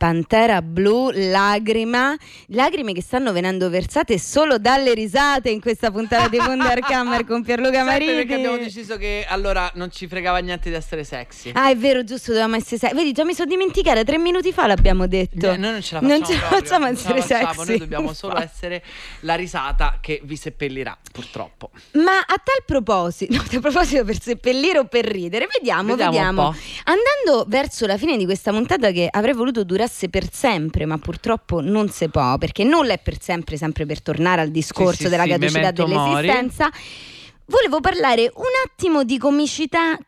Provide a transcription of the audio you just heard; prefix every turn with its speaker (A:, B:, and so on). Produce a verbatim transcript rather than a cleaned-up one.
A: Pantera Blu, lagrima, lagrime che stanno venendo versate solo dalle risate in questa puntata di Wunderkammer con Pierluca Marini.
B: Perché abbiamo deciso che allora non ci fregava niente di essere sexy.
A: Ah, è vero, giusto, dovevamo essere sexy. Vedi, già mi sono dimenticata, tre minuti fa l'abbiamo detto.
B: Eh, noi non ce la facciamo,
A: non ce la
B: proprio,
A: facciamo
B: non
A: essere
B: ce la facciamo.
A: sexy.
B: Noi dobbiamo solo essere la risata che vi seppellirà, purtroppo.
A: Ma a tal proposito, no, a proposito per seppellire o per ridere, vediamo,
B: Vediamo
A: vediamo.
B: un po'.
A: Andando verso la fine di questa puntata che avrei voluto durasse per sempre, ma purtroppo non si può, perché nulla è per sempre, sempre per tornare al discorso
B: Sì, sì,
A: della
B: sì,
A: caducità
B: memento mori.
A: dell'esistenza. Volevo parlare un attimo di comicità